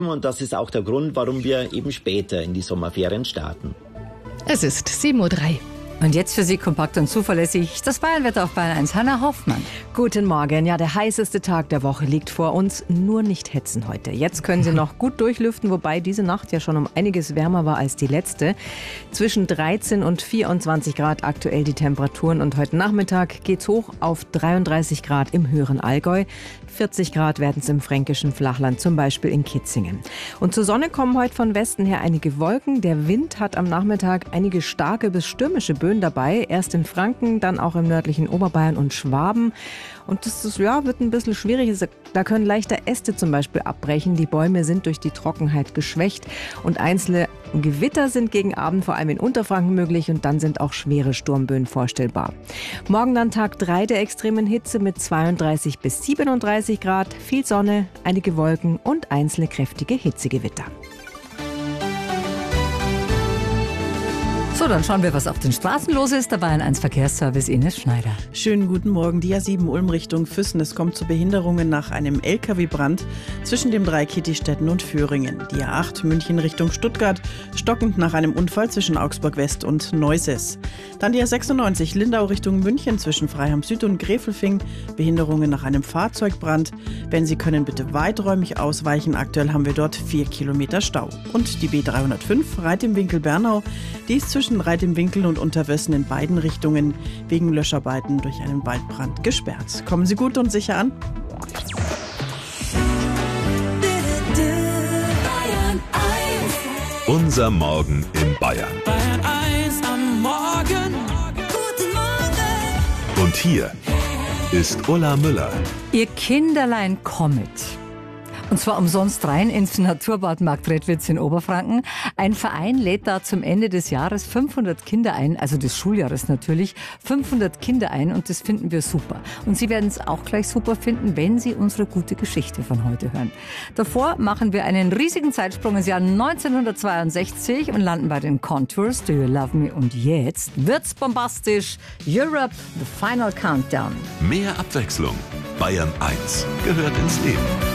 Und das ist auch der Grund, warum wir eben später in die Sommerferien starten. Es ist 7:03 Uhr. Und jetzt für Sie kompakt und zuverlässig das Bayernwetter auf Bayern 1, Hannah Hoffmann. Guten Morgen. Ja, der heißeste Tag der Woche liegt vor uns. Nur nicht hetzen heute. Jetzt können Sie noch gut durchlüften, wobei diese Nacht ja schon um einiges wärmer war als die letzte. Zwischen 13 und 24 Grad aktuell die Temperaturen. Und heute Nachmittag geht's hoch auf 33 Grad im höheren Allgäu. 40 Grad werden es im fränkischen Flachland, zum Beispiel in Kitzingen. Und zur Sonne kommen heute von Westen her einige Wolken. Der Wind hat am Nachmittag einige starke bis stürmische Böen dabei. Erst in Franken, dann auch im nördlichen Oberbayern und Schwaben. Und das ist, wird ein bisschen schwierig. Da können leichter Äste zum Beispiel abbrechen. Die Bäume sind durch die Trockenheit geschwächt. Und einzelne Gewitter sind gegen Abend vor allem in Unterfranken möglich. Und dann sind auch schwere Sturmböen vorstellbar. Morgen dann Tag 3 der extremen Hitze mit 32 bis 37 Grad. Viel Sonne, einige Wolken und einzelne kräftige Hitzegewitter. So, dann schauen wir, was auf den Straßen los ist. Der Bayern 1 Verkehrsservice Ines Schneider. Schönen guten Morgen. Die A7 Ulm Richtung Füssen. Es kommt zu Behinderungen nach einem LKW-Brand zwischen dem Dreieck Kittistetten und Föhringen. Die A8 München Richtung Stuttgart. Stockend nach einem Unfall zwischen Augsburg West und Neuses. Dann die A96 Lindau Richtung München zwischen Freiham Süd und Gräfelfing. Behinderungen nach einem Fahrzeugbrand. Wenn Sie können, bitte weiträumig ausweichen. Aktuell haben wir dort 4 Kilometer Stau. Und die B305 Reit im Winkel Bernau. Die ist zwischen Reit im Winkel und Unterwössen in beiden Richtungen wegen Löscharbeiten durch einen Waldbrand gesperrt. Kommen Sie gut und sicher an. Unser Morgen in Bayern. Bayern 1 am Morgen. Guten Morgen. Und hier ist Ulla Müller. Ihr Kinderlein kommet. Und zwar umsonst rein ins Naturbad Marktredwitz in Oberfranken. Ein Verein lädt da zum Ende des Jahres 500 Kinder ein, also des Schuljahres natürlich, 500 Kinder ein und das finden wir super. Und Sie werden es auch gleich super finden, wenn Sie unsere gute Geschichte von heute hören. Davor machen wir einen riesigen Zeitsprung ins Jahr 1962 und landen bei den Contours, Do You Love Me? Und jetzt wird's bombastisch. Europe, The Final Countdown. Mehr Abwechslung. Bayern 1 gehört ins Leben.